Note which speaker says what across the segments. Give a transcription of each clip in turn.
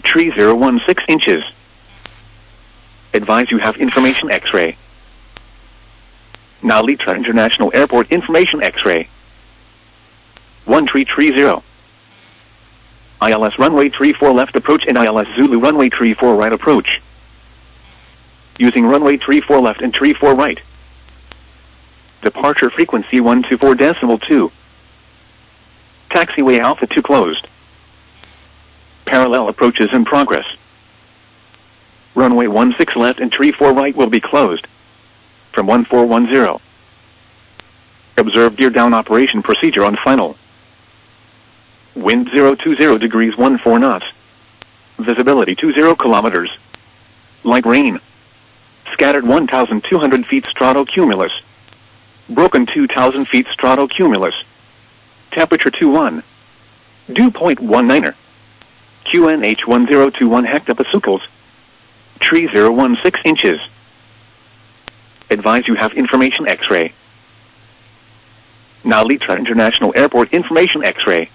Speaker 1: Tree 016 inches. Advise you have information X-ray. Now Litra International Airport information X-ray. 1330. ILS runway 34 left approach and ILS Zulu runway 34 right approach. Using runway 34 left and 34 right. Departure frequency 124.2. Taxiway Alpha 2 closed. Parallel approaches in progress. Runway 16 left and 34 right will be closed. From 1410. Observe gear down operation procedure on final. Wind 020 degrees 14 knots. Visibility 20 kilometers. Light rain. Scattered 1,200 feet stratocumulus. Broken 2,000 feet stratocumulus. Temperature 21. Dew point 19er. QNH 1021 hectopascals. Tree 016 inches. Advise you have information X-ray. Now Litra International Airport information X-ray.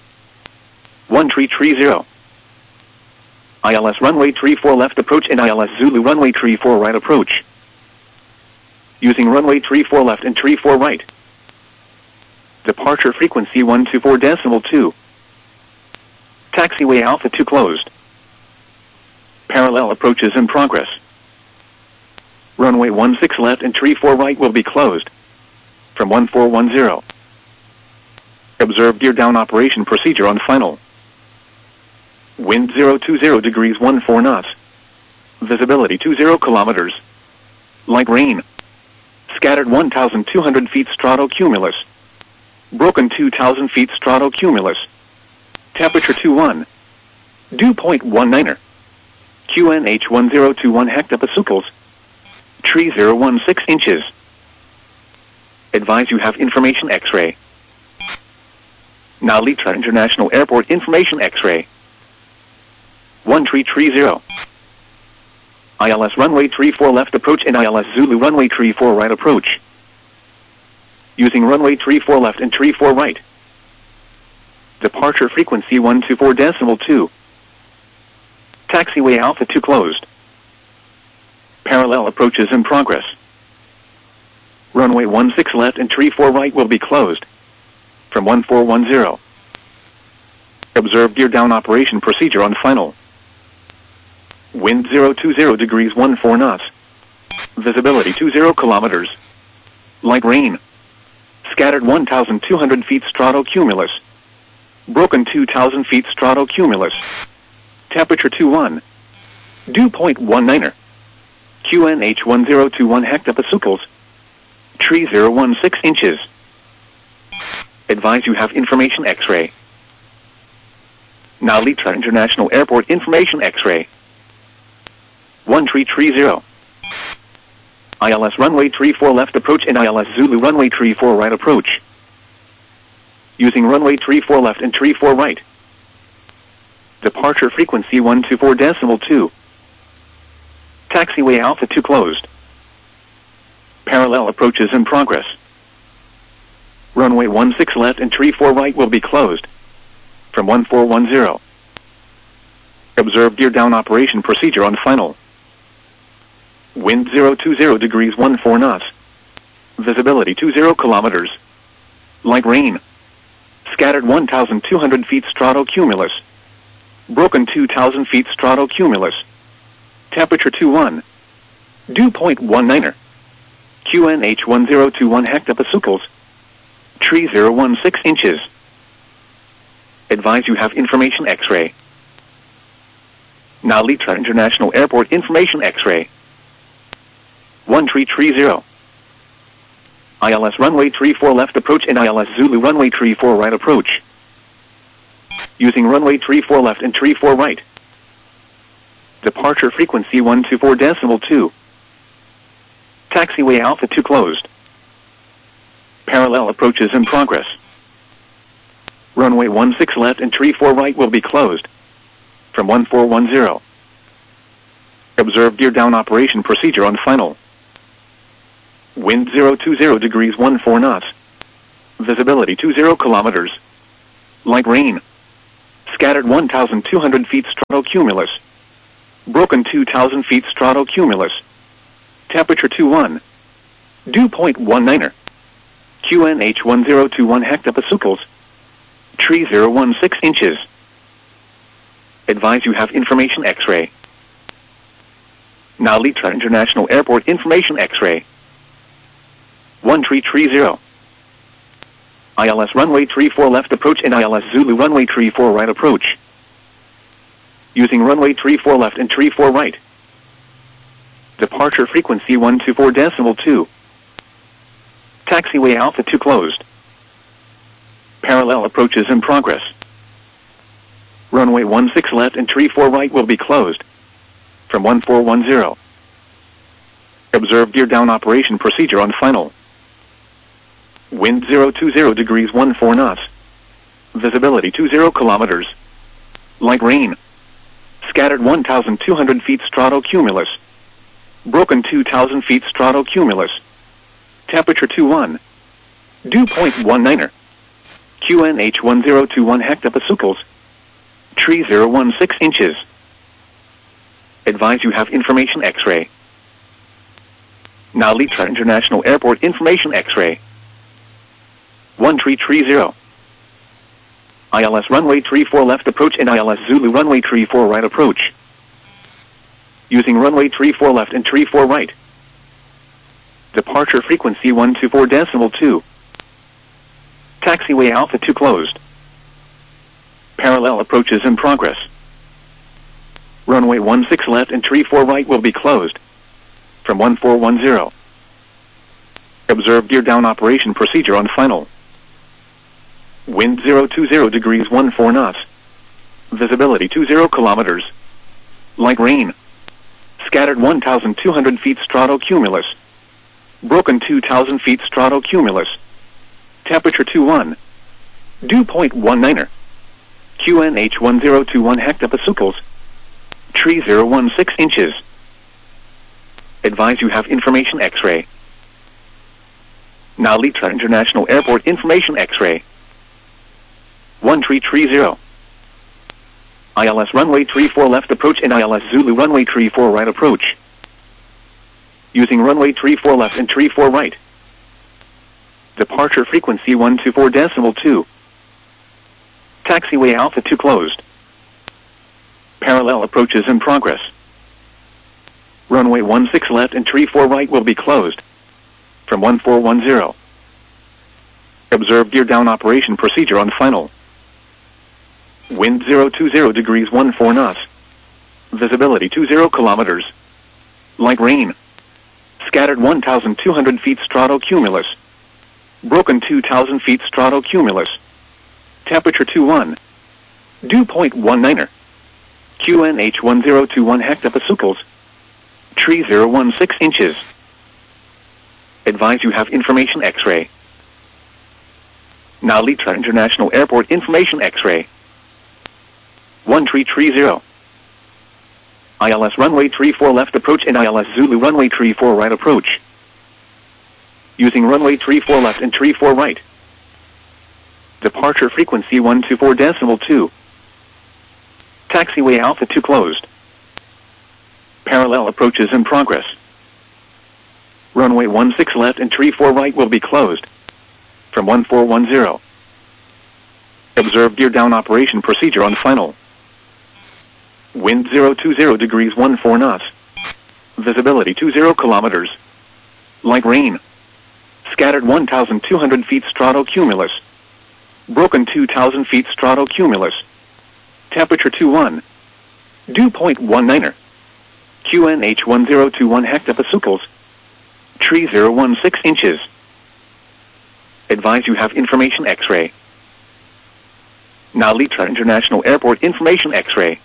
Speaker 1: 1330. ILS runway 34 left approach and ILS Zulu runway 34 right approach. Using runway 34 left and 34 right. Departure frequency 124.2. Taxiway Alpha 2 closed. Parallel approaches in progress. Runway 16 left and 34 right will be closed. From 1410. Observe gear down operation procedure on final. Wind 020 degrees 14 knots. Visibility 20 kilometers. Light rain. Scattered 1,200 feet stratocumulus. Broken 2,000 feet stratocumulus. Temperature 21. Dew point 19er. QNH 1021 hectopascals. Tree 016 inches. Advise you have information X-ray. Now Litra International Airport information X-ray. 1330. ILS runway 34 left approach and ILS Zulu runway 34 right approach. Using runway 34 left and 34 right. Departure frequency 124.2. Taxiway Alpha 2 closed. Parallel approaches in progress. Runway 16 left and 34 right will be closed. From 1410. Observe gear down operation procedure on final. Wind 020 degrees 14 knots. Visibility 20 kilometers. Light rain. Scattered 1,200 feet stratocumulus. Broken 2,000 feet stratocumulus. Temperature 21. Dew point 19er. QNH 1021 hectopascals. Tree 016 inches. Advise you have information X-ray. Now Litra International Airport information X-ray. 1330. ILS runway 34 left approach and ILS Zulu runway 34 right approach. Using runway 34 left and 34 right. Departure frequency 124.2. Taxiway Alpha 2 closed. Parallel approaches in progress. Runway 16 left and 34 right will be closed. From 1410. Observe gear down operation procedure on final. Wind 020 degrees 14 knots. Visibility 20 kilometers. Light rain. Scattered 1,200 feet stratocumulus. Broken 2,000 feet stratocumulus. Temperature 21. Dew point 19er. QNH 1021 hectopascals. Tree 016 inches. Advise you have information X-ray. Now Litra International Airport information X-ray. 1330. ILS runway 34 left approach and ILS Zulu runway 34 right approach. Using runway 34 left and 34 right. Departure frequency 124.2. Taxiway Alpha 2 closed. Parallel approaches in progress. Runway 16 left and 34 right will be closed. From 1410. Observe gear down operation procedure on final. Wind 020 degrees 14 knots. Visibility 20 kilometers. Light rain. Scattered 1,200 feet stratocumulus. Broken 2,000 feet stratocumulus. Temperature 21. Dew point 19er. QNH 1021 hectopascals. Tree 016 inches. Advise you have information X-ray. Now Litra International Airport information X-ray. 1330. ILS runway 34 left approach and ILS Zulu runway 34 right approach. Using runway 34 left and 34 right. Departure frequency 124.2. Taxiway Alpha 2 closed. Parallel approaches in progress. Runway 16 left and 34 right will be closed. From 1410. Observe gear down operation procedure on final. Wind 020 degrees 14 knots. Visibility 20 kilometers. Light rain. Scattered 1,200 feet stratocumulus. Broken 2,000 feet stratocumulus. Temperature 21. Dew point 19er. QNH 1021 hectopascals. Tree 016 inches. Advise you have information X-ray. Now Litra International Airport information X-ray. 1330. ILS runway 34 left approach and ILS Zulu runway 34 right approach. Using runway 34 left and 34 right. Departure frequency 124.2. Taxiway Alpha 2 closed. Parallel approaches in progress. Runway 16 left and 34 right will be closed. From 1410. Observe gear down operation procedure on final. Wind 020 degrees 14 knots. Visibility 20 kilometers. Light rain. Scattered 1,200 feet stratocumulus. Broken 2,000 feet stratocumulus. Temperature 21. Dew point 19er. QNH 1021 hectopascals. Tree 016 inches. Advise you have information X-ray. Now Litra International Airport information X-ray. 1330. ILS runway 34 left approach and ILS Zulu runway 34 right approach. Using runway 34 left and 34 right. Departure frequency 124.2. Taxiway Alpha 2 closed. Parallel approaches in progress. Runway 16 left and 34 right will be closed. From 1410. Observe gear down operation procedure on final. Wind 020 degrees 14 knots. Visibility 20 kilometers. Light rain. Scattered 1,200 feet stratocumulus. Broken 2,000 feet stratocumulus. Temperature 21. Dew point 19er. QNH 1021 hectopascals. Tree 016 inches. Advise you have information X-ray. Now Litra International Airport information X-ray. 1330. ILS runway 34 left approach and ILS Zulu runway 34 right approach. Using runway 34 left and 34 right. Departure frequency 124.2. Taxiway Alpha 2 closed. Parallel approaches in progress. Runway 16 left and 34 right will be closed. From 1410. Observe gear down operation procedure on final. Wind 020 degrees 14 knots. Visibility 20 kilometers. Light rain. Scattered 1,200 feet stratocumulus. Broken 2,000 feet stratocumulus. Temperature 21. Dew point 19er. QNH 1021 hectopascals. Tree 016 inches. Advise you have information X-ray. Now Litra International Airport information X-ray.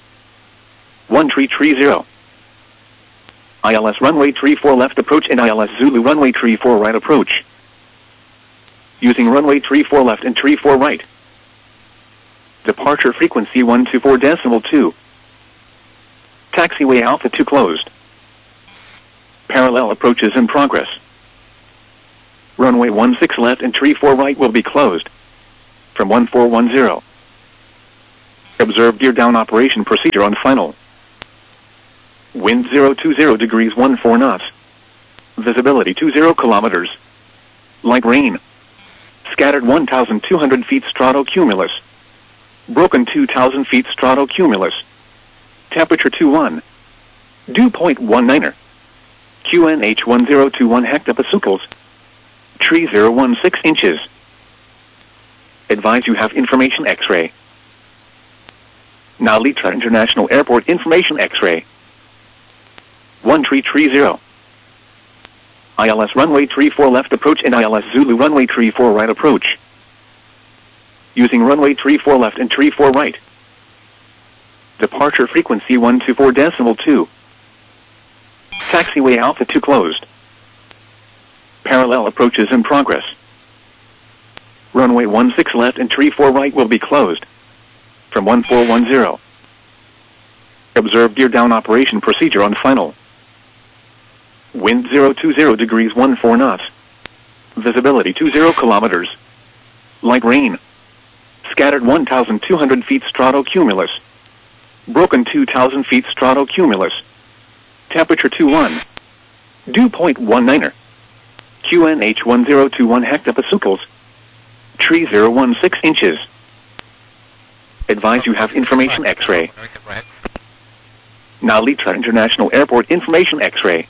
Speaker 1: 1330. ILS runway 34 left approach and ILS Zulu runway 34 right approach. Using runway 34 left and 34 right. Departure frequency 124.2. Taxiway Alpha 2 closed. Parallel approaches in progress. Runway 16 left and 34 right will be closed. From 1410. Observe gear down operation procedure on final. Wind 020 degrees 14 knots. Visibility 20 kilometers. Light rain. Scattered 1,200 feet stratocumulus. Broken 2,000 feet stratocumulus. Temperature 21. Dew point 19er. QNH 1021 hectopascals. Tree 016 inches. Advise you have information X-ray. Now Litra International Airport information X-ray. 1330. ILS runway 34 left approach and ILS Zulu runway 34 right approach. Using runway 34 left and 34 right. Departure frequency 124.2. Taxiway Alpha 2 closed. Parallel approaches in progress. Runway 16 left and 34 right will be closed. From 1410. Observe gear down operation procedure on final. Wind 020 degrees 14 knots. Visibility 20 kilometers. Light rain. Scattered 1,200 feet stratocumulus. Broken 2,000 feet stratocumulus. Temperature 21. Dew point 19er. QNH 1021 hectopascals. Tree 016 inches. Advise you have information X-ray. Now Litra International Airport information X-ray.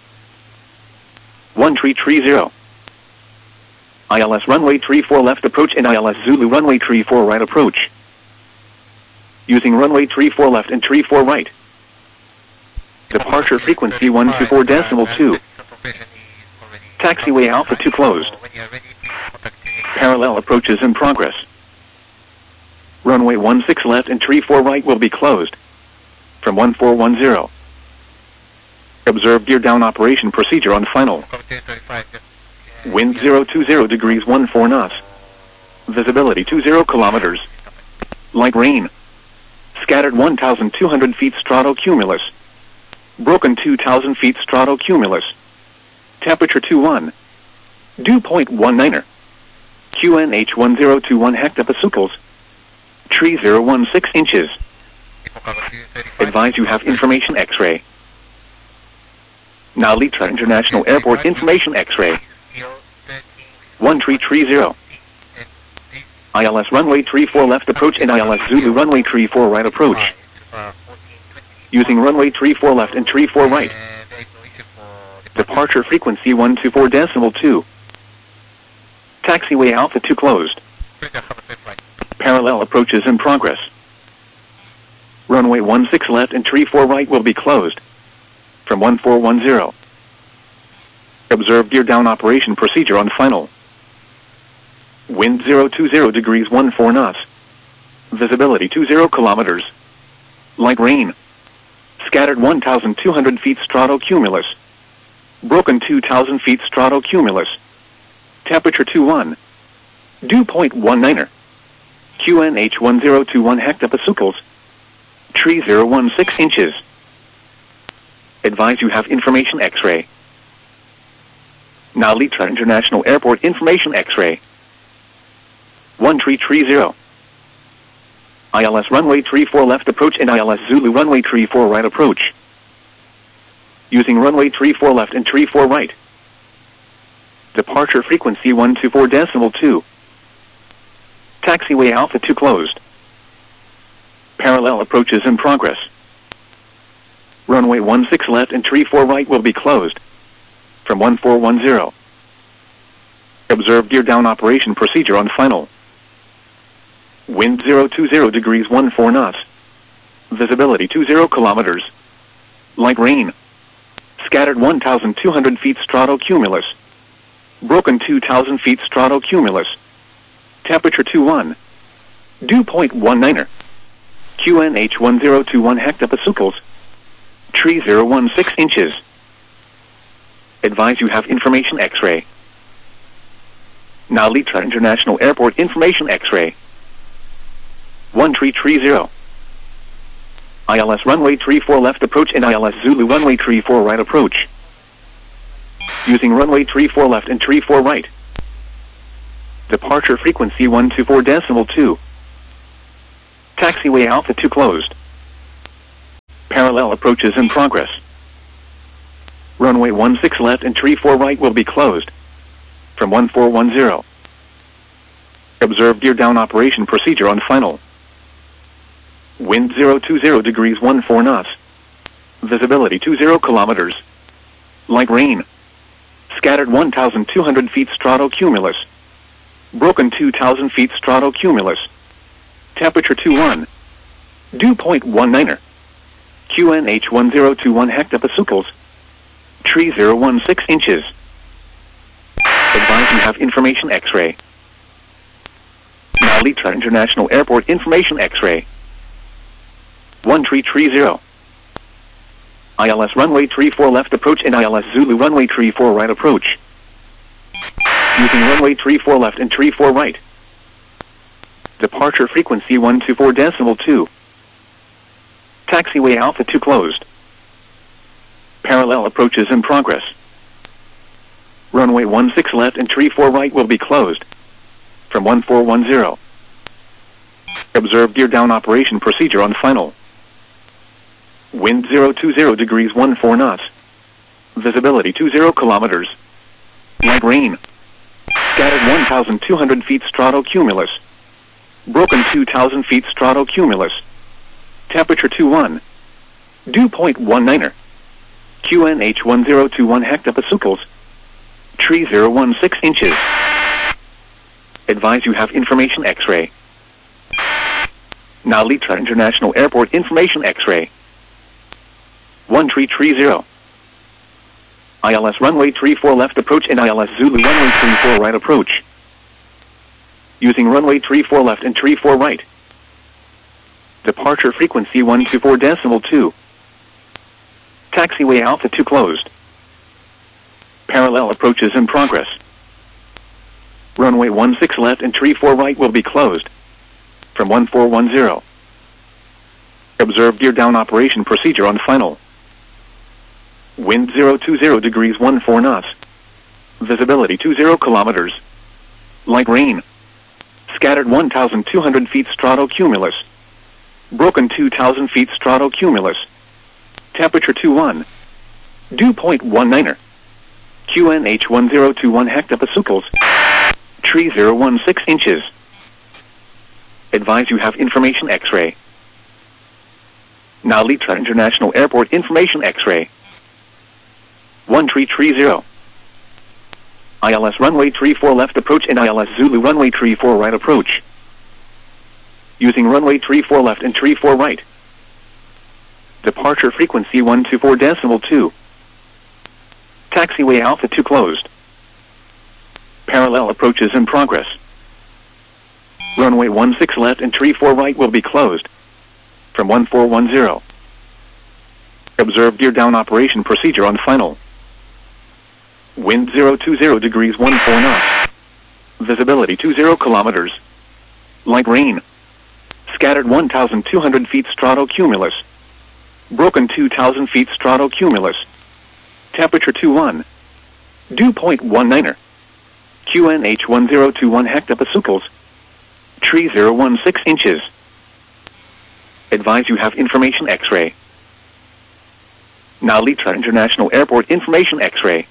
Speaker 1: 1330. ILS runway 34 left approach and ILS Zulu runway 34 right approach. Using runway 34 left and 34 right. Departure frequency 124.2. Taxiway Alpha 2 closed. Parallel approaches in progress. Runway 16 left and 34 right will be closed. From 1410. Observe gear down operation procedure on final. Wind 020 degrees 14 knots. Visibility 20 kilometers. Light rain. Scattered 1,200 feet stratocumulus. Broken 2,000 feet stratocumulus. Temperature 21. Dew point 19er. QNH 1021 hectopascals. Tree 016 inches. Advise you have information X-ray. Now Litra International Airport information X-ray. 1330. ILS runway 34 left approach and ILS Zulu runway 34 right approach. Using runway 34 left and 34 right. Departure frequency 124.2. Taxiway Alpha 2 closed. Parallel approaches in progress. Runway 16 left and 34 right will be closed. From 1410. Observe gear down operation procedure on final. Wind 020 degrees 14 knots. Visibility 20 kilometers. Light rain. Scattered 1,200 feet stratocumulus. Broken 2,000 feet stratocumulus. Temperature 21. Dew point 19er. QNH 1021 hectopascals. Tree 016 inches. Advise you have information X-ray. Now Litra International Airport information X-ray. 1330. ILS runway 34 left approach and ILS Zulu runway 34 right approach. Using runway 34 left and 34 right. Departure frequency 124.2. Taxiway Alpha 2 closed. Parallel approaches in progress. Runway 16 left and 34 right will be closed. From 1410. Observe gear down operation procedure on final. Wind 020 degrees 14 knots. Visibility 20 kilometers. Light rain. Scattered 1,200 feet stratocumulus. Broken 2,000 feet stratocumulus. Temperature 21. Dew point 19er. QNH 1021 hectopascals. Tree 016 inches. Advise you have information X-ray. Now Litra International Airport information X-ray. 1330. ILS runway 34 left approach and ILS Zulu runway 34 right approach. Using runway 34 left and 34 right. Departure frequency 124.2. Taxiway Alpha 2 closed. Parallel approaches in progress. Runway 16 left and tree 4 right will be closed. From 1410. Observe gear down operation procedure on final. Wind 020 degrees 14 knots. Visibility 20 kilometers. Light rain. Scattered 1,200 feet stratocumulus. Broken 2,000 feet stratocumulus. Temperature 21. Dew point 19er. QNH 1021 hectopascals. Tree 016 inches. Advise you have information X-ray. Now Litra International Airport information X-ray. 1330. ILS runway 34 left approach and ILS Zulu runway 34 right approach. Using runway 34 left and 34 right. Departure frequency 124.2. Taxiway Alpha 2 closed. Parallel approaches in progress. Runway 16 left and 34 right will be closed. From 1410. Observe gear down operation procedure on final. Wind 020 degrees 14 knots. Visibility 20 kilometers. Light rain. Scattered 1,200 feet stratocumulus. Broken 2,000 feet stratocumulus. Temperature 21. Dew point 19er. QNH 1021 hectopascals. Tree 016 inches. Advise you have information X-ray. Now Litra International Airport information X-ray. 1330. ILS runway 34 left approach and ILS Zulu runway 34 right approach. Using runway 34 left and 34 right. Departure frequency 124.2. Taxiway Alpha 2 closed. Parallel approaches in progress. Runway 16 left and 34 right will be closed. From 1410. Observe gear down operation procedure on final. Wind 020 degrees 14 knots. Visibility 20 kilometers. Light rain. Scattered 1,200 feet stratocumulus. Broken 2,000 feet stratocumulus. Temperature 21. Dew point 19er. QNH 1021 hectopascals. Tree 016 inches. Advise you have information X-ray. Now Litra International Airport information X-ray. 1330. ILS runway 34 left approach and ILS Zulu runway 34 right approach. Using runway 34 left and 34 right. Departure frequency 124.2. Taxiway Alpha 2 closed. Parallel approaches in progress. Runway 16 left and 34 right will be closed. From 1410. Observe gear down operation procedure on final. Wind 020 degrees 14 knots. Visibility 20 kilometers. Light rain. Scattered 1,200 feet stratocumulus. Broken 2,000 feet stratocumulus. Temperature 21. Dew point 19er. QNH 1021 hectopascals. Tree 016 inches. Advise you have information X-ray. Now Litra International Airport information X-ray.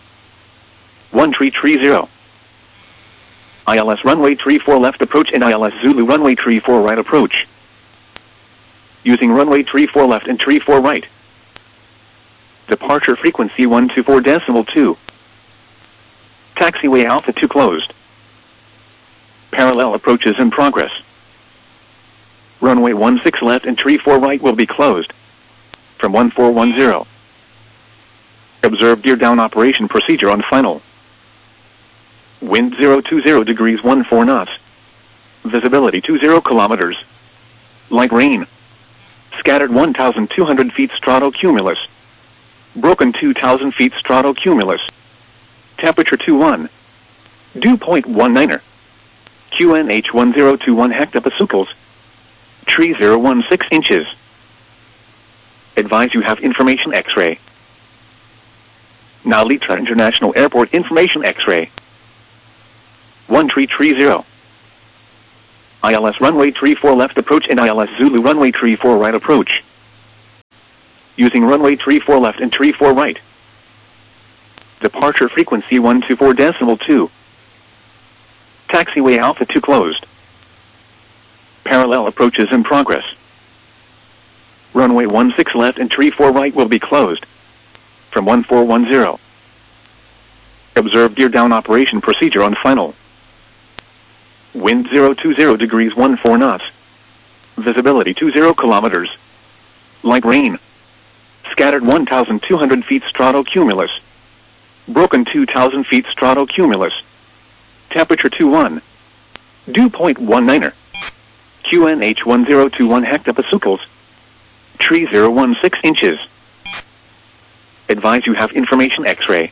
Speaker 1: 1330. ILS runway 34 left approach and ILS Zulu runway 34 right approach. Using runway 34 left and 34 right. Departure frequency 124.2. Taxiway Alpha 2 closed. Parallel approaches in progress. Runway 16 left and 34 right will be closed. From 1410. Observe gear down operation procedure on final. Wind 020 degrees 14 knots. Visibility 20 kilometers. Light rain. Scattered 1,200 feet stratocumulus. Broken 2,000 feet stratocumulus. Temperature 21. Dew point 19er. QNH 1021 hectopascals. Tree 016 inches. Advise you have information X-ray. Now Litra International Airport information X-ray. 1330. ILS runway 34 left approach and ILS Zulu runway 34 right approach. Using runway 34 left and 34 right. Departure frequency 124.2. Taxiway Alpha 2 closed. Parallel approaches in progress. Runway 16 left and 34 right will be closed. From 1410. Observe gear down operation procedure on final. Wind 020 degrees 14 knots. Visibility 20 kilometers. Light rain. Scattered 1,200 feet stratocumulus. Broken 2,000 feet stratocumulus. Temperature 21. Dew point 19er. QNH 1021 hectopascals. Tree 016 inches. Advise you have information X-ray.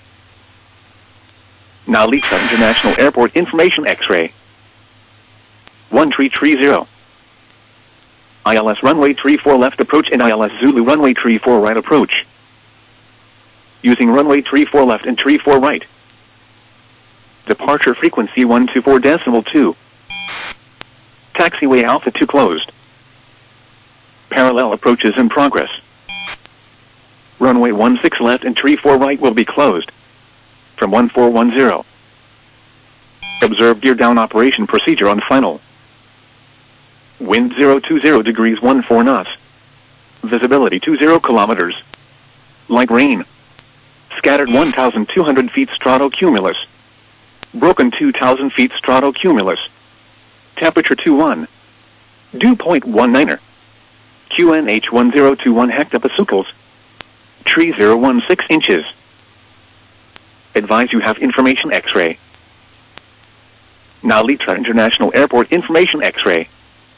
Speaker 1: Now Lisa International Airport information X-ray. 1330. ILS runway 34 left approach and ILS Zulu runway 34 right approach. Using runway 34 left and 34 right. Departure frequency 124.2. Taxiway Alpha 2 closed. Parallel approaches in progress. Runway 16 left and 34 right will be closed. From 1410. Observe gear down operation procedure on final. Wind 020 degrees 14 knots. Visibility 20 kilometers. Light rain. Scattered 1,200 feet stratocumulus. Broken 2,000 feet stratocumulus. Temperature 21. Dew point 19er. QNH 1021 hectopascals. Tree 016 inches. Advise you have information X-ray. Now Litra International Airport information X-ray.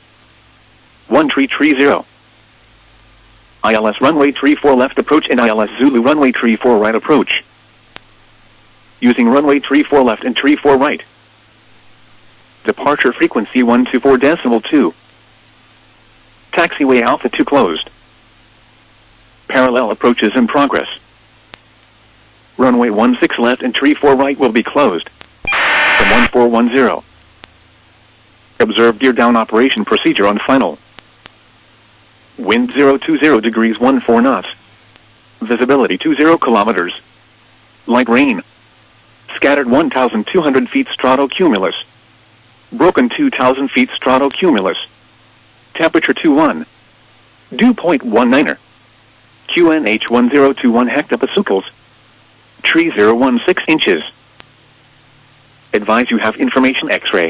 Speaker 1: 1330. ILS runway 34 left approach and ILS Zulu runway 34 right approach. Using runway 34 left and 34 right. Departure frequency 124.2. Taxiway Alpha 2 closed. Parallel approaches in progress. Runway 16 left and 34 right will be closed. From 1410. Observe gear down operation procedure on final. Wind 020 degrees 14 knots. Visibility 20 kilometers. Light rain. Scattered 1,200 feet stratocumulus. Broken 2,000 feet stratocumulus. Temperature 21. Dew point 19er. QNH 1021 hectopascals. Tree 016 inches. Advise you have information X-ray.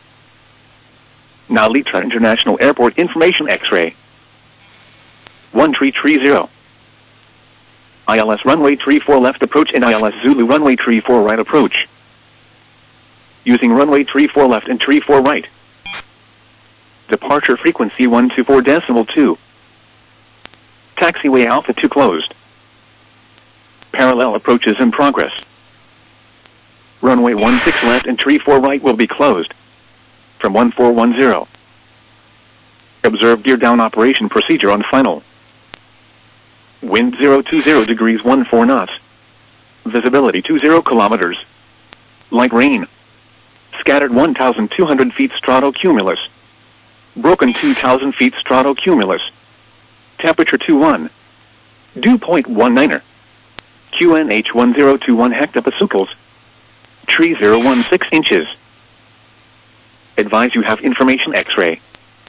Speaker 1: Now Litra International Airport information X-ray. 1330. ILS runway 34 left approach and ILS Zulu runway 34 right approach. Using runway 34 left and 34 right. Departure frequency 124.2. Taxiway Alpha 2 closed. Parallel approaches in progress. Runway 16 left and 34 right will be closed. From 1410. Observe gear down operation procedure on final. Wind 020 degrees 14 knots. Visibility 20 kilometers. Light rain. Scattered 1,200 feet stratocumulus. Broken 2,000 feet stratocumulus. Temperature 21. Dew point 19er. QNH 1021 hectopascals. Tree 016 inches. Advise you have information X-ray.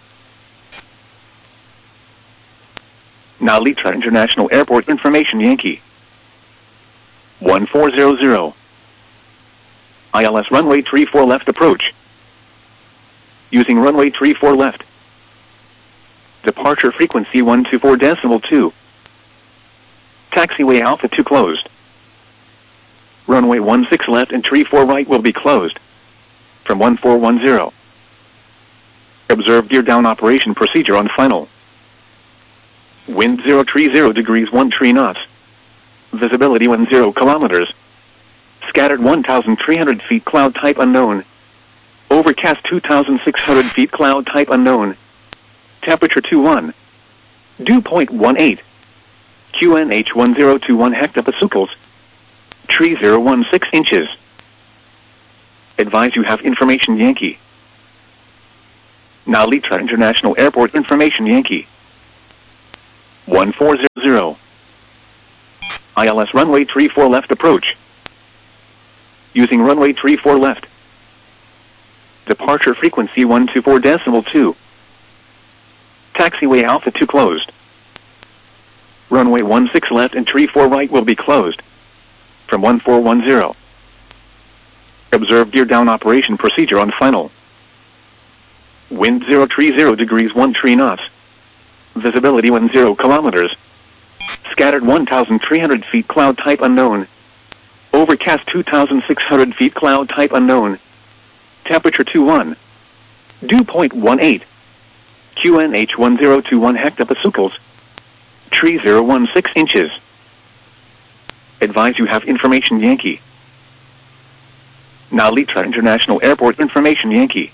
Speaker 1: Now Litra International Airport information Yankee. 1400. ILS runway 34 left approach. Using runway 34 left. Departure frequency 124.2. Taxiway Alpha 2 closed. Runway 16 left and 34 right will be closed. From 1410. Observe gear down operation procedure on final. Wind 030 degrees 13 knots. Visibility 10 kilometers. Scattered 1,300 feet cloud type unknown. Overcast 2,600 feet cloud type unknown. Temperature 21. Dew point 18. QNH 1021 hectopascals. Tree 016 inches. Advise you have information Yankee. Now Litra International Airport information Yankee. 1400. ILS runway 34 left approach. Using runway 34 left. Departure frequency 124.2. Taxiway Alpha 2 closed. Runway 16 left and 34 right will be closed. From 1410. Observe gear down operation procedure on final. Wind 030 degrees 13 knots. Visibility 10 kilometers. Scattered 1,300 feet cloud type unknown. Overcast 2,600 feet cloud type unknown. Temperature 21. Dew point 18. QNH 1021 hectopascals. Tree 016 inches. Advise you have information Yankee. Now Litra International Airport information Yankee.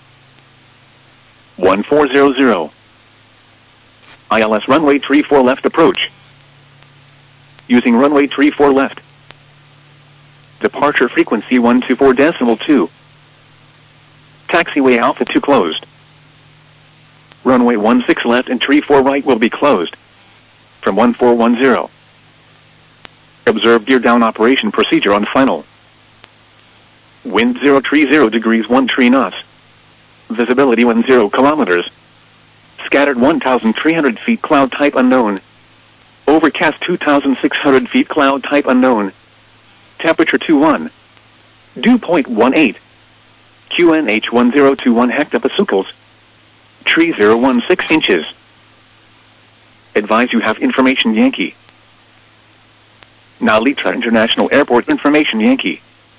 Speaker 1: 1400. ILS runway 34 left approach. Using runway 34 left. Departure frequency 124.2. Taxiway Alpha 2 closed. Runway 16 left and 34 right will be closed. From 1410. Observe gear down operation procedure on final. Wind 030 degrees 13 knots. Visibility 10 kilometers. Scattered 1,300 feet cloud type unknown. Overcast 2,600 feet cloud type unknown. Temperature 21. Dew point 18. QNH 1021 hectopascals. Tree 016 inches. Advise you have information Yankee. Now Litra International Airport information Yankee.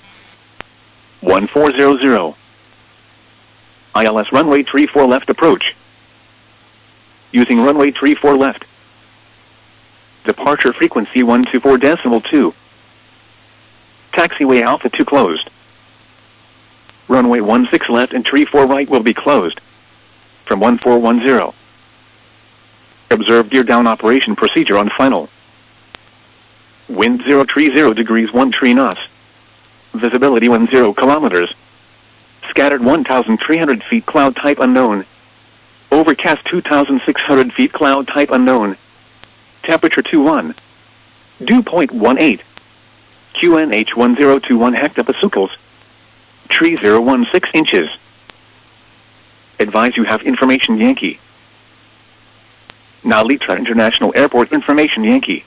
Speaker 1: 1400. ILS runway 34 left approach. Using runway 34 left. Departure frequency 124.2. Taxiway Alpha 2 closed. Runway 16 left and 34 right will be closed. From 1410. Observe gear down operation procedure on final. Wind 030 degrees 13 knots. Visibility 10 kilometers. Scattered 1,300 feet cloud type unknown. Overcast 2,600 feet cloud type unknown. Temperature 21. Dew point 18. QNH 1021 hectopascals. Tree 016 inches. Advise you have information Yankee. Now Litra International Airport information Yankee.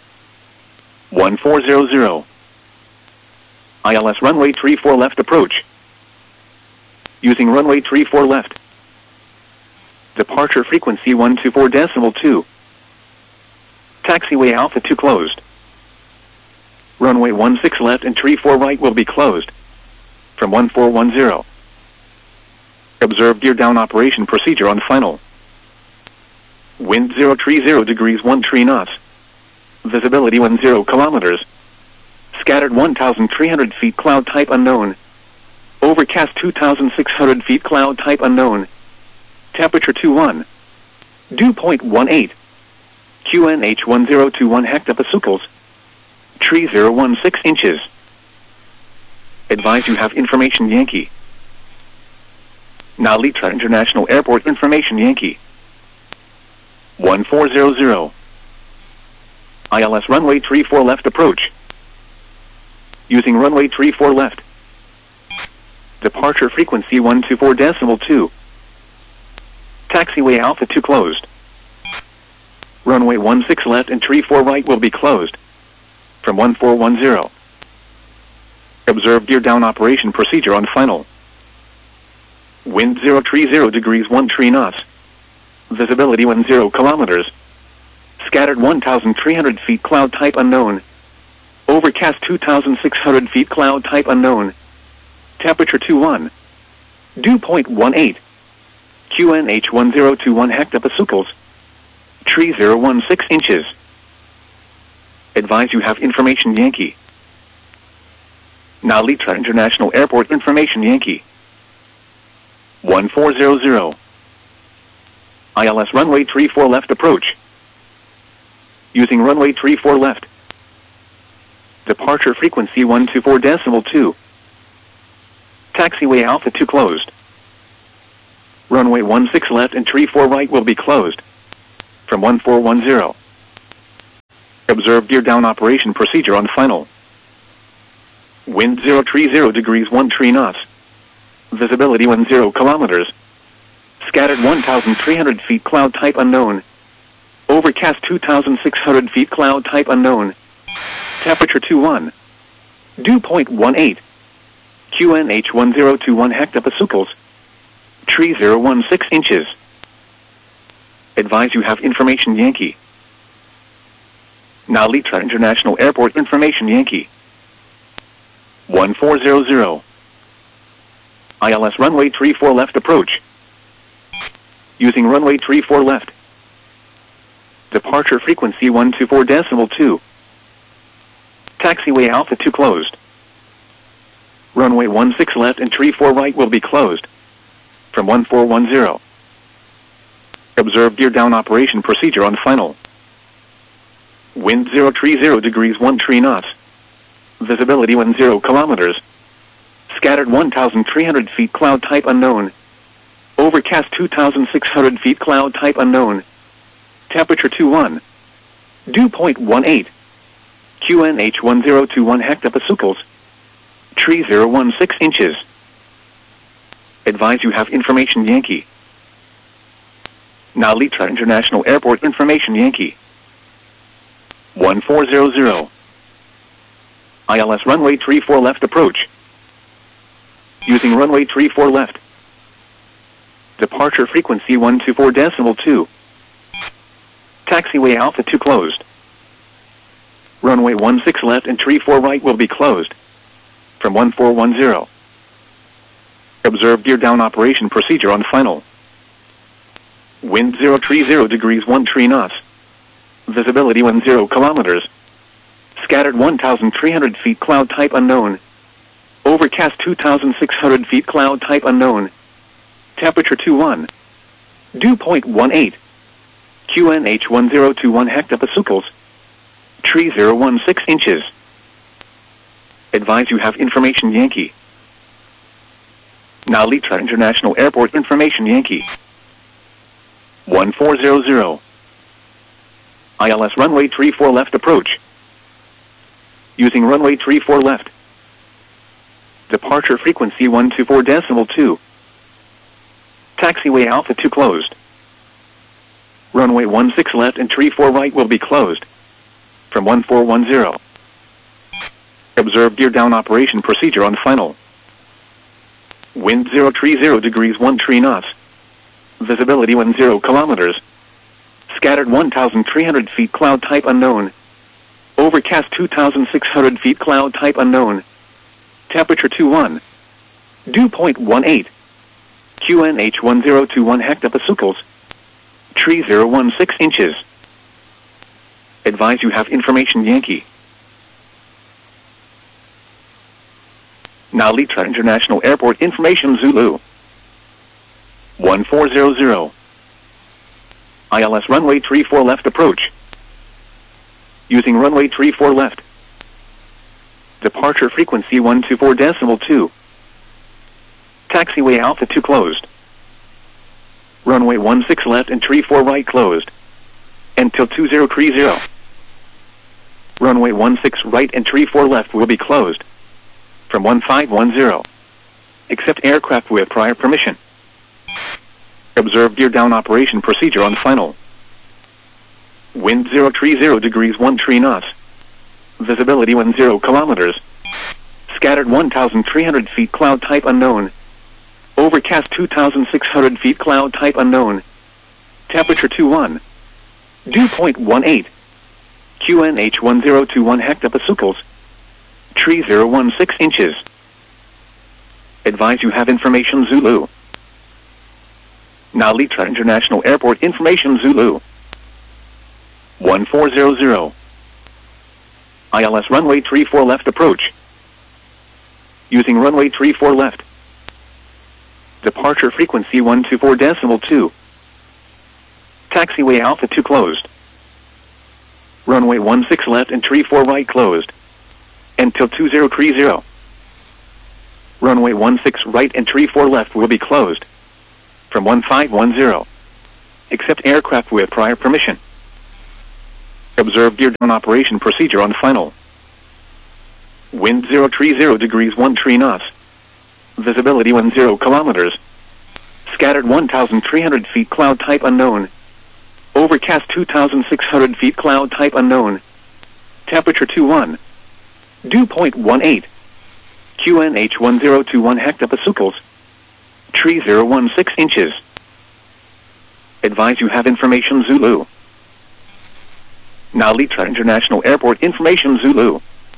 Speaker 1: 1400. ILS runway 34 left approach. Using runway 34 left. Departure frequency 124.2. Taxiway Alpha 2 closed. Runway 16 left and 34 right will be closed. From 1410. Observe gear down operation procedure on final. Wind 030 degrees 13 knots. Visibility 10 kilometers. Scattered 1,300 feet cloud type unknown. Overcast 2,600 feet cloud type unknown. Temperature 21. Dew point 18. QNH 1021 hectopascals. Tree 016 inches. Advise you have information Yankee. Now Litra International Airport information Yankee. 1400. ILS runway 34 left approach. Using runway 34 left. Departure frequency 124.2. Taxiway Alpha 2 closed. Runway 16 left and 34 right will be closed. From 1410. Observe gear down operation procedure on final. Wind 030 degrees 13 knots. Visibility 10 kilometers. Scattered 1,300 feet cloud type unknown. Overcast 2,600 feet cloud type unknown. Temperature 21. Dew point 18. QNH 1021 hectopascals. Tree 016 inches. Advise you have information Yankee. Now Litra International Airport information Yankee. 1400. ILS runway 34 left approach. Using runway 34 left. Departure frequency 124.2. Taxiway Alpha 2 closed. Runway 16 left and 34 right will be closed. From 1410. Observe gear down operation procedure on final. Wind 030 degrees 13 knots. Visibility 10 kilometers. Scattered 1,300 feet cloud type unknown. Overcast 2,600 feet cloud type unknown. Temperature 21. Dew point 18. QNH 1021 hectopascals. Tree 016 inches. Advise you have information Yankee. Narita International Airport information Yankee. 1400. ILS runway 34 left approach. Using runway 34 left. Departure frequency 124.2. Taxiway Alpha 2 closed. Runway 16 left and 34 right will be closed. From 1410. Observe gear down operation procedure on final. Wind 030 degrees 13 knots. Visibility 10 kilometers. Scattered 1,300 feet cloud type unknown. Overcast 2,600 feet cloud type unknown. Temperature 21. Dew point 18. QNH 1021 hectopascals. Tree 016 inches. Advise you have information Yankee. Narita International Airport information Yankee. 1400. ILS runway 34 left approach. Using runway 34 left. Departure frequency 124.2. Taxiway Alpha 2 closed. Runway 16 left and 34 right will be closed. From 1410. Observe gear down operation procedure on final. Wind 030 degrees 13 knots. Visibility 10 kilometers. Scattered 1,300 feet cloud type unknown. Overcast 2,600 feet cloud type unknown. Temperature 21. Dew point 18. QNH 1021 hectopascals. Tree 016 inches. Advise you have information Yankee. Narita International Airport information Yankee. 1400. ILS runway 34 left approach. Using runway 34 left. Departure frequency 124.2. Taxiway Alpha 2 closed. Runway 16 left and 34 right will be closed. From 1410. Observe gear down operation procedure on final. Wind 030 degrees 13 knots. Visibility 10 kilometers. Scattered 1,300 feet cloud type unknown. Overcast 2,600 feet cloud type unknown. Temperature 21. Dew point 18. QNH 1021 hectopascals. Tree 016 inches. Advise you have information Yankee. Narita International Airport information Zulu. 1400. ILS runway 34 left approach. Using runway 34 left. Departure frequency 124.2. Taxiway Alpha 2 closed. Runway 16 left and 34 right closed. Until 2030. Runway 16 right and 34 left will be closed. From 1510. Accept aircraft with prior permission. Observe gear down operation procedure on final. Wind 030 degrees 13 knots. Visibility 10 kilometers. Scattered 1,300 feet cloud type unknown. Overcast 2,600 feet cloud type unknown. Temperature 21. Dew point 18. QNH 1021 hectopascals. Tree 016 inches. Advise you have information Zulu. Narita International Airport information Zulu. 1400. ILS runway 34 left approach. Using runway 34 left. Departure frequency 124.2. Taxiway Alpha 2 closed. Runway 16 left and 34 right closed. Until 2030. Runway 16 right and 34 left will be closed. from 1510. Accept aircraft with prior permission. Observe gear down operation procedure on final. Wind 030 degrees 13 knots. Visibility 10 kilometers. Scattered 1,300 feet cloud type unknown. Overcast 2,600 feet cloud type unknown. Temperature 21. Dew point 18. QNH 1021 hectopascals. Tree 016 inches. Advise you have information Zulu. Now Litra International Airport information Zulu.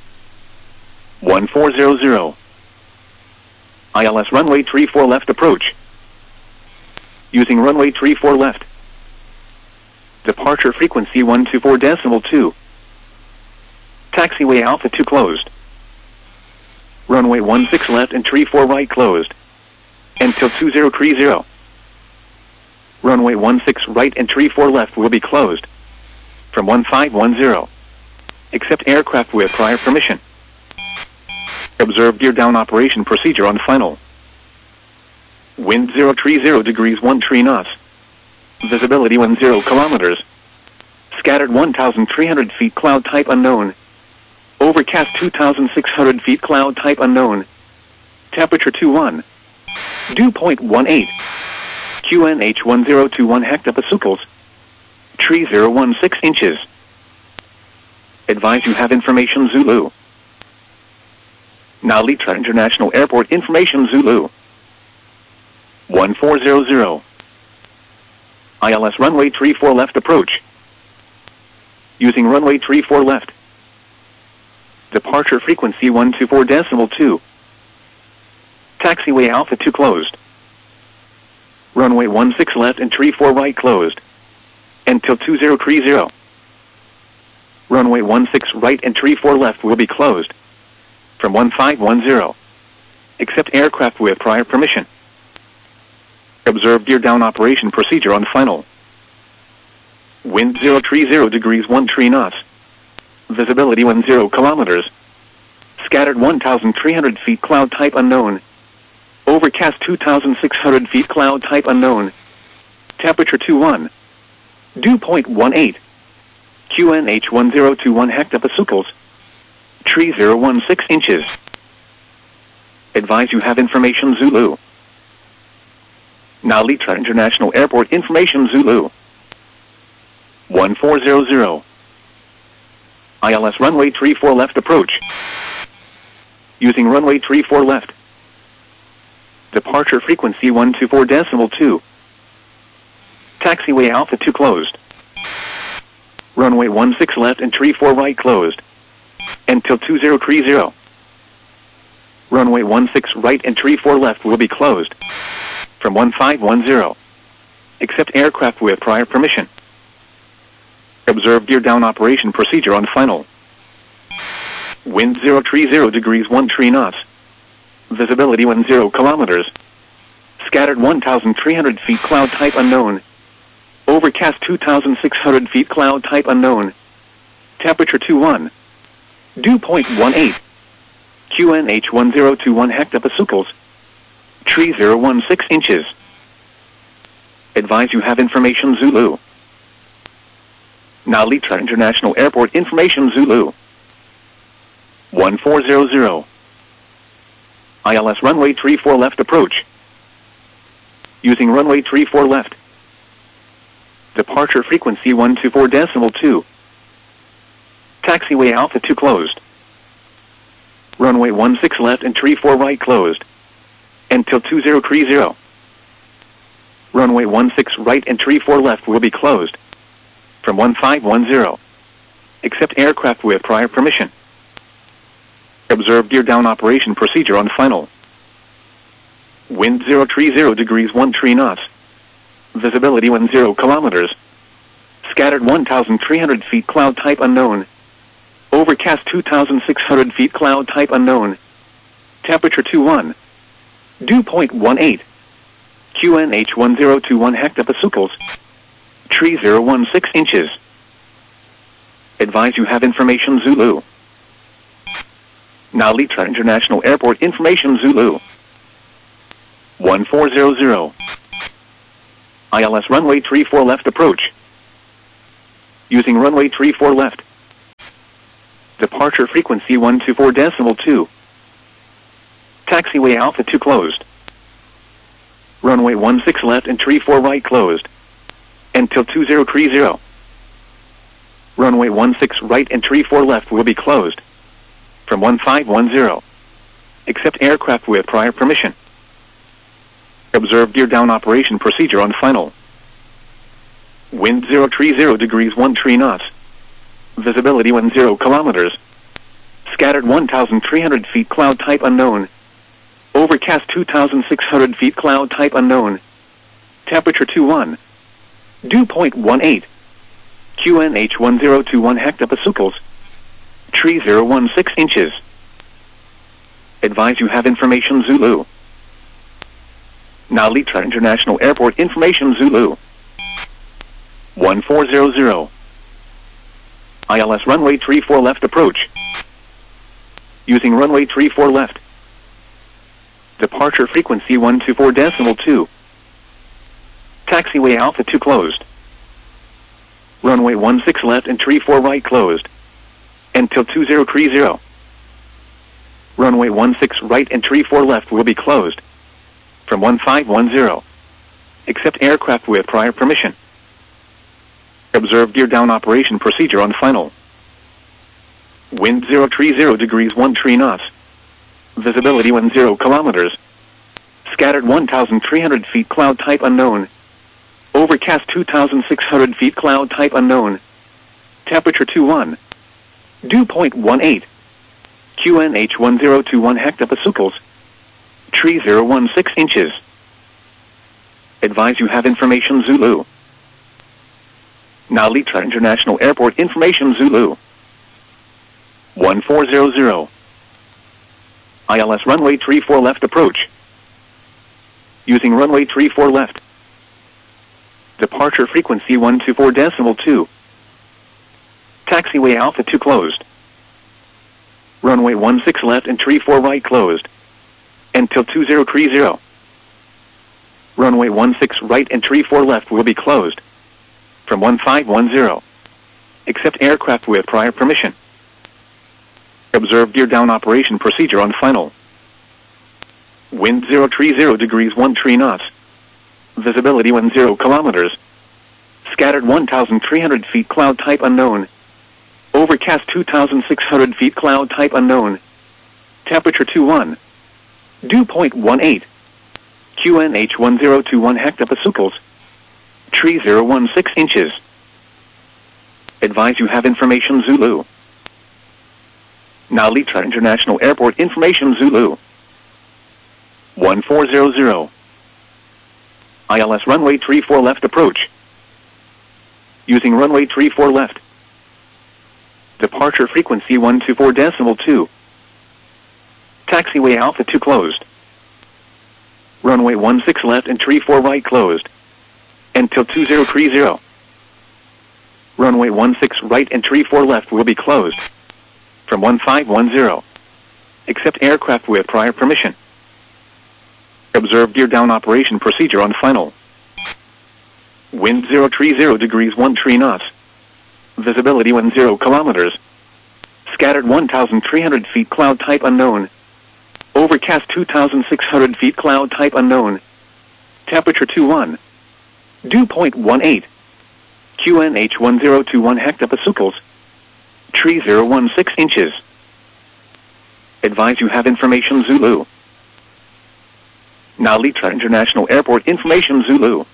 Speaker 1: 1400. ILS runway 34 left approach. Using runway 34 left. Departure frequency 124.2. Taxiway Alpha 2 closed. Runway 16 left and 34 right closed. Until 2030. Runway 16 right and 34 left will be closed. From 1510. Accept aircraft with prior permission. Observe gear down operation procedure on final. Wind 030 degrees 13 knots. Visibility 10 kilometers. Scattered 1,300 feet cloud type unknown. Overcast 2,600 feet cloud type unknown. Temperature 21. Dew point 18. QNH 1021 hectopascals. Tree 016 inches. Advise you have information Zulu. Now Litra International Airport information Zulu. 1400. ILS runway 34 left approach. Using runway 34 left. Departure frequency 124.2. Taxiway Alpha 2 closed. Runway 16 left and 34 right closed. Until 2030. Runway 16 right and 34 left will be closed. From 1510. Accept aircraft with prior permission. Observe gear down operation procedure on final. Wind 030 degrees 13 knots. Visibility 10 kilometers. Scattered 1,300 feet cloud type unknown. Overcast 2,600 feet cloud type unknown. Temperature 21. Dew point 18. QNH 1021 hectopascals. Tree 016 inches. Advise you have information Zulu. Now Litra International Airport information Zulu. 1400. ILS runway 34 left approach. Using runway 34 left. Departure frequency 124.2. Taxiway Alpha 2 closed. Runway 16 left and 34 right closed. Until 2030. Runway 16 right and 34 left will be closed. From 1510. Accept aircraft with prior permission. Observe gear down operation procedure on final. Wind 030 degrees 13 knots. Visibility 10 kilometers. Scattered 1,300 feet cloud type unknown. Overcast 2,600 feet cloud type unknown. Temperature 21. Dew point 18. QNH 1021 hectopascals. Tree 016 inches. Advise you have information Zulu. Now Litra International Airport information Zulu. 1400. ILS runway 34 left approach. Using runway 34 left. Departure frequency 124.2. Taxiway Alpha 2 closed. Runway 16 left and 34 right closed. Until 2030. Runway 16 right and 34 left will be closed. From 1510. Accept aircraft with prior permission. Observe gear down operation procedure on final. Wind 030 degrees 13 knots. Visibility 10 kilometers. Scattered 1,300 feet cloud type unknown. Overcast 2,600 feet cloud type unknown. Temperature 21. Dew point 18. QNH 1021 hectopascals. Tree 016 inches. Advise you have information Zulu. Now Litra International Airport information Zulu. 1400. ILS runway 34 left approach. Using runway 34 left. Departure frequency 124.2. Taxiway Alpha 2 closed. Runway 16 left and 34 right closed. Until 2030. Runway 16 right and 34 left will be closed. From 1510. Except aircraft with prior permission. Observe gear down operation procedure on final. Wind 030 degrees 13 knots. Visibility 10 kilometers. Scattered 1,300 feet cloud type unknown. Overcast 2,600 feet cloud type unknown. Temperature 21. Dew point 18. QNH 1021 hectopascals. Tree 016 inches. Advise you have information Zulu. Now Litra International Airport information Zulu. 1400. ILS runway 34 left approach. Using runway 34 left. Departure frequency 124.2. Taxiway Alpha 2 closed. Runway 16 left and 34 right closed. Until 2030. Runway 16 right and 34 left will be closed. From 1510. Except aircraft with prior permission. Observe gear down operation procedure on final. Wind 030 degrees 13 knots. Visibility 10 kilometers. Scattered 1,300 feet cloud type unknown. Overcast 2,600 feet cloud type unknown. Temperature 21. Dew point 18. QNH 1021 hectopascals. Tree 016 inches. Advise you have information Zulu. Now Litra International Airport information Zulu. 1400. ILS runway 34 left approach. Using runway 34 left. Departure frequency 124.2. Taxiway Alpha 2 closed. Runway 16 left and 34 right closed. Until 2030. Runway 16 right and 34 left will be closed. From 1510. Except aircraft with prior permission. Observe gear down operation procedure on final. Wind 030 degrees 13 knots. Visibility 10 kilometers. Scattered 1,300 feet cloud type unknown. Overcast 2,600 feet cloud type unknown. Temperature 21. Dew point 18. QNH 1021 hectopascals. Tree 016 inches. Advise you have information Zulu. Now Litra International Airport information Zulu. 1400. ILS runway 34 left approach. Using runway 34 left. Departure frequency 124.2. Taxiway Alpha 2 closed. Runway 16 left and 34 right closed. Until 2030. Runway 16 right and 34 left will be closed. From 1510. Except aircraft with prior permission. Observe gear down operation procedure on final. Wind 030 degrees 13 knots. Visibility 10 kilometers. Scattered 1,300 feet cloud type unknown. Overcast 2,600 feet cloud type unknown. Temperature 21. Dew point 18. QNH 1021 hectopascals. Tree 016 inches. Advise you have information Zulu. Now Litra International Airport information Zulu.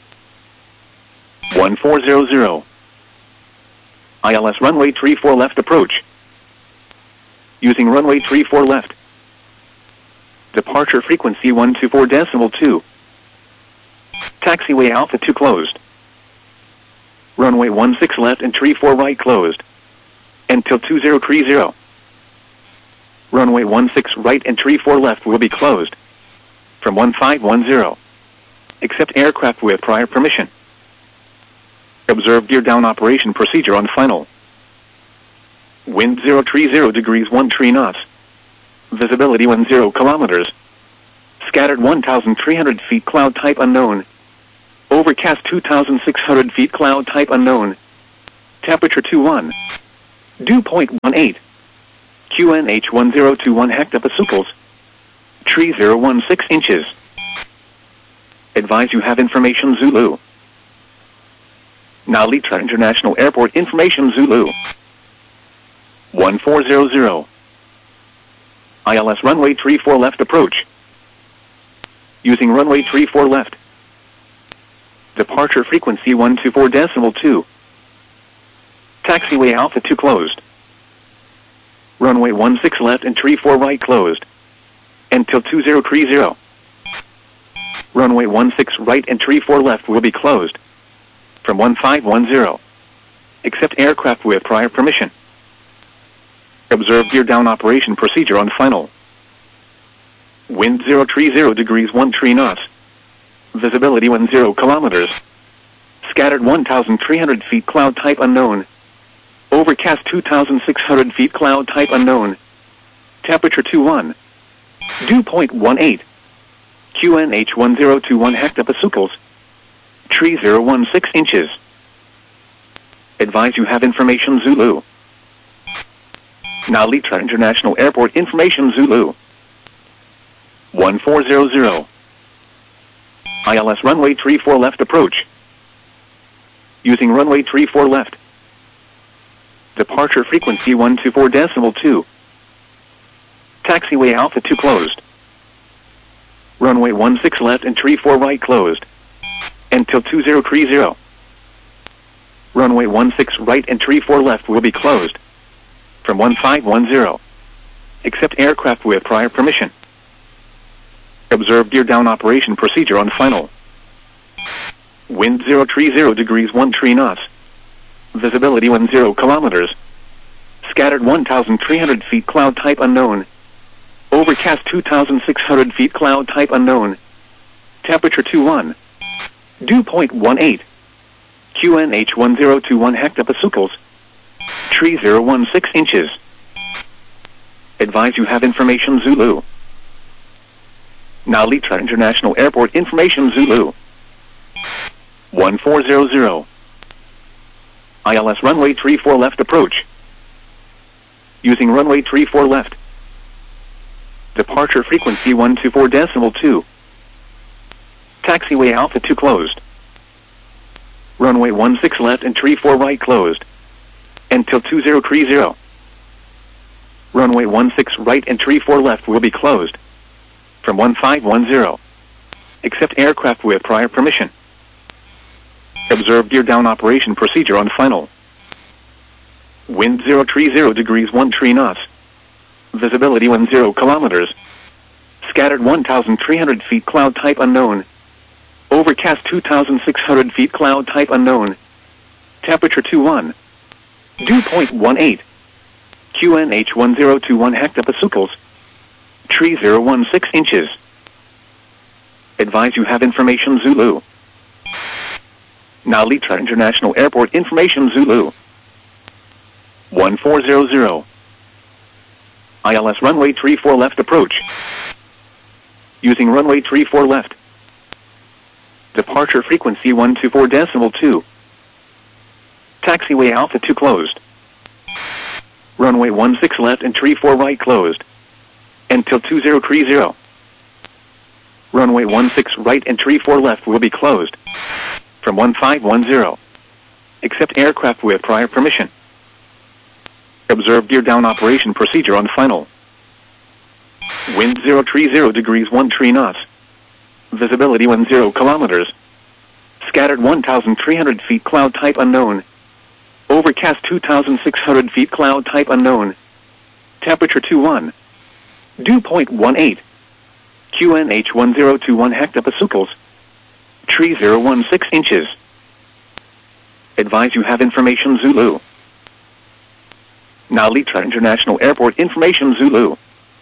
Speaker 1: 1400. ILS runway 34 left approach. Using runway 34 left. Departure frequency 124.2. Taxiway Alpha 2 closed. Runway 16 left and 34 right closed. Until 2030. Runway 16 right and 34 left will be closed. From 1510. Except aircraft with prior permission. Observe gear down operation procedure on final. Wind 030 degrees 13 knots. Visibility 10 kilometers. Scattered 1,300 feet cloud type unknown. Overcast 2,600 feet, cloud type unknown. Temperature 21. Dew point 18. QNH 1021 hectopascals. Tree 016 inches. Advise you have information Zulu. Now Litra International Airport information Zulu. 1400. ILS runway 34 left approach. Using runway 34 left. Departure frequency 124.2. Taxiway Alpha 2 closed. Runway 16 left and 34 right closed. Until 2030. Runway 16 right and 34 left will be closed. From 1510. Except aircraft with prior permission. Observe gear down operation procedure on final. Wind 030 degrees 13 knots. Visibility 10 kilometers. Scattered 1,300 feet, cloud type unknown. Overcast 2,600 feet, cloud type unknown. Temperature 21. Dew point 18. QNH 1021 hectopascals. Tree 016 inches. Advise you have information Zulu. Now Litra International Airport information Zulu. 1400. ILS runway 34 left approach. Using runway 34 left. Departure frequency 124.2. Taxiway Alpha 2 closed. Runway 16 left and 34 right closed. Until 2030. Runway 16 right and 34 left will be closed. From 1510. Except aircraft with prior permission. Observe gear down operation procedure on final. Wind 030 degrees 13 knots. Visibility 10 kilometers. Scattered 1,300 feet, cloud type unknown. Overcast 2,600 feet, cloud type unknown. Temperature 21. Dew point 18. QNH 1021 hectopascals. Tree 016 inches. Advise you have information Zulu. Now Litra International Airport information Zulu. 1400. ILS runway 34 left approach. Using runway 34 left. Departure frequency 124.2. Taxiway Alpha 2 closed. Runway 16 left and 34 right closed. Until 2030. Runway 16 right and 34 left will be closed. From 1510. Except aircraft with prior permission. Observe gear down operation procedure on final. Wind 030 degrees 13 knots. Visibility 10 kilometers. Scattered 1,300 feet, cloud type unknown. Overcast 2,600 feet, cloud type unknown. Temperature 21. Dew point 18. QNH 1021 hectopascals. Tree 016 inches. Advise you have information Zulu. Now Litra International Airport information Zulu. 1400. ILS runway 34 left approach. Using runway 34 left. Departure frequency 124.2. Taxiway Alpha 2 closed. Runway 16 left and 34 right closed. Until 2030. Runway 16 right and 34 left will be closed. From 1510. Except aircraft with prior permission. Observe gear down operation procedure on final. Wind 030 degrees 13 knots. Visibility 10 kilometers. Scattered 1,300 feet, cloud type unknown. Overcast 2,600 feet, cloud type unknown. Temperature 21. Dew point 18. QNH 1021 hectopascals. Tree 016 inches. Advise you have information Zulu. Now Litra International Airport information Zulu.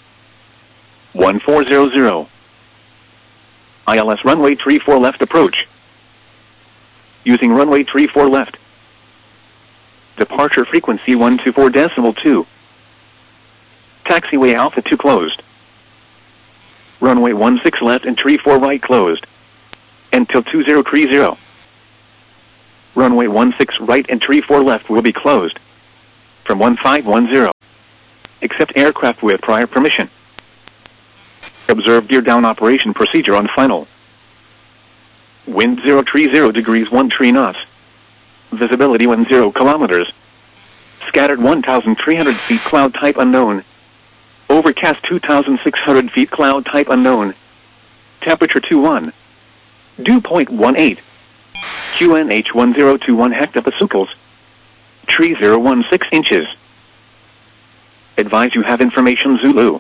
Speaker 1: 1400. ILS runway 34 left approach. Using runway 34 left. Departure frequency 124.2. Taxiway Alpha 2 closed. Runway 16 left and 34 right closed. until 2030. Runway 16 right and 34 left will be closed from 1510. Accept aircraft with prior permission. Observe gear down operation procedure on final. Wind 030 degrees 13 knots. Visibility 10 kilometers. Scattered 1,300 feet cloud type unknown. Overcast 2,600 feet cloud type unknown. Temperature 21. Dew point 18. QNH 1021 hectopascals. Tree 016 inches. Advise you have information Zulu.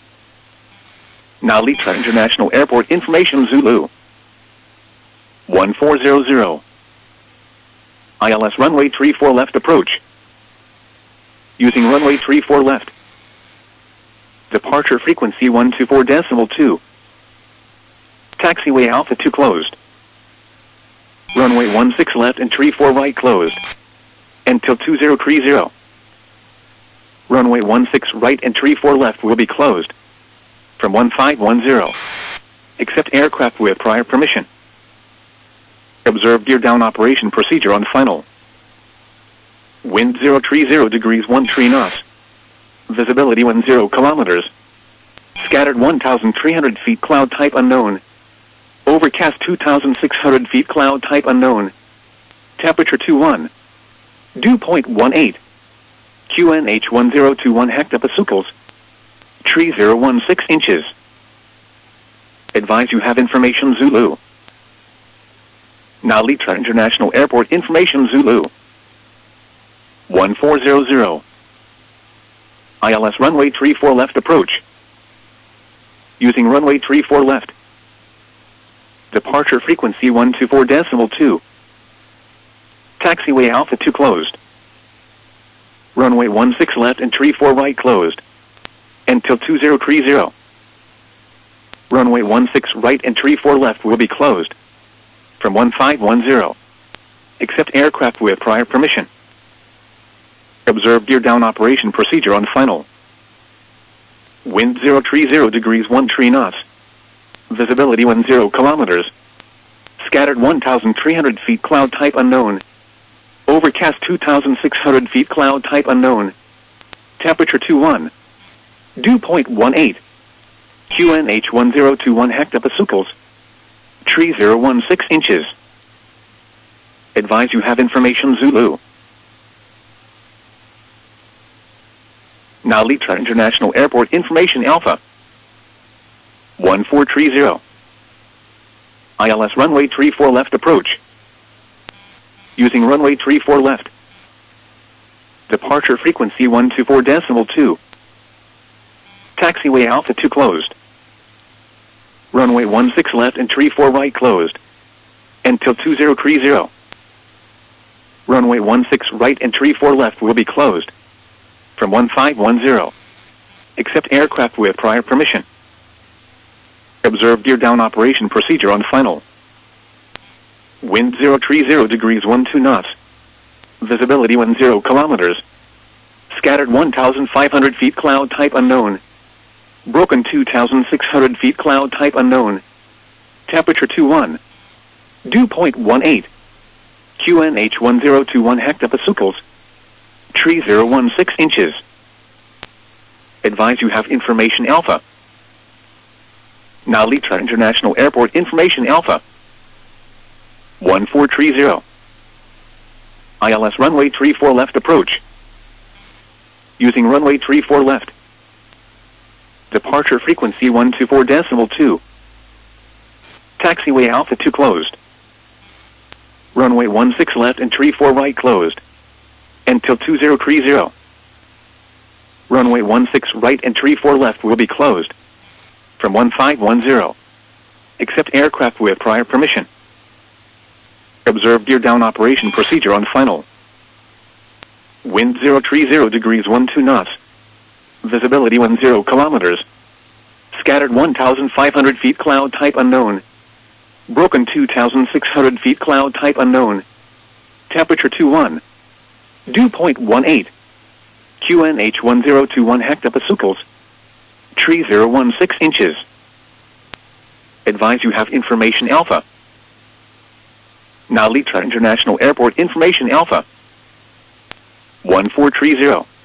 Speaker 1: Now Litra International Airport information Zulu. 1400. ILS runway 34 left approach. Using runway 34 left. Departure frequency 124.2. Taxiway Alpha 2 closed. Runway 16 left and 34 right closed. Until 2030. Runway 16 right and 34 left will be closed from 1510. Accept aircraft with prior permission. Observe gear down operation procedure on final. Wind 030 degrees 13 knots. Visibility 10 kilometers. Scattered 1,300 feet cloud type unknown. Overcast 2,600 feet cloud type unknown. Temperature 21. Dew point 18. QNH 1021 hectopascals. Tree 016 inches. Advise you have information Zulu. Now Litra International Airport information Zulu. 1400. ILS runway 34 left approach. Using runway 34 left. Departure frequency 124.2. Taxiway Alpha 2 closed. Runway 16 left and 34 right closed. Until 2030. Runway 16 right and 34 left will be closed from 1510. Accept aircraft with prior permission. Observe gear down operation procedure on final. Wind 030 degrees 13 knots. Visibility 10 kilometers. Scattered 1,300 feet cloud type unknown. Overcast 2,600 feet cloud type unknown. Temperature 21. Dew point 18. QNH 1021 hectopascals. Tree 016 inches. Advise you have information Zulu. Now Litra International Airport information Alpha. 1430. ILS runway 34 left approach. Using runway 34 left. Departure frequency 124.2. Taxiway Alpha 2 closed. Runway 16 left and 34 right closed. Until 2030. Runway 16 right and 34 left will be closed from 1510. Accept aircraft with prior permission. Observe gear down operation procedure on final. Wind 030 degrees 12 knots. Visibility 10 kilometers. Scattered 1,500 feet cloud type unknown. Broken 2,600 feet cloud type unknown. Temperature 21. Dew point 18. QNH 1021 hectopascals. Tree 016 inches. Advise you have information Alpha. 1430. ILS runway 34 left approach. Using runway 34 left. Departure frequency 124.2. Taxiway Alpha 2 closed. Runway 16 left and 34 right closed. Until 2030. Runway 16 right and 34 left will be closed from 1510. Accept aircraft with prior permission. Observe gear down operation procedure on final. Wind 030 degrees 12 knots. Visibility 10 kilometers. Scattered 1,500 feet cloud type unknown. Broken 2,600 feet cloud type unknown. Temperature 21. Dew point 18. QNH 1021 hectopascals. Tree 016 inches. Advise you have information Alpha. Now Litra International Airport information Alpha. 1430. ILS runway 34 left approach. Using runway 34 left. Departure frequency 124.2. Taxiway Alpha 2 closed. Runway 16 left and 34 right closed. Until 2030. Runway 16 right and 34 left will be closed from 1510. Accept aircraft with prior permission. Observe gear down operation procedure on final. Wind 030 degrees 12 knots. Visibility 10 kilometers. Scattered 1,500 feet cloud type unknown. Broken 2,600 feet cloud type unknown. Temperature 21. Dew point 18. QNH 1021 hectopascals. Tree 016 inches. Advise you have information Alpha. Narita International Airport Information Alpha 1430.